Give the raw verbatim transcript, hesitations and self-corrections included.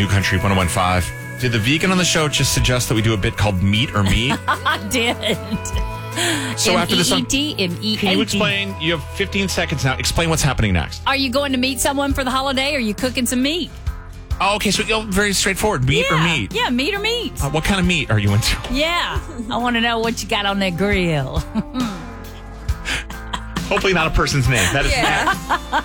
New Country one oh one point five. Did the vegan on the show just suggest that we do a bit called Meat or Me? I did. So after this song, M E E T, M E A T. can you explain? You have fifteen seconds now. Explain what's happening next. Are you going to meet someone for the holiday? Or are you cooking some meat? Oh, okay, so oh, very straightforward. Meat yeah. or meat? Yeah, meat or meat. Uh, what kind of meat are you into? Yeah. I want to know what you got on that grill. Hopefully not a person's name. That is Yeah.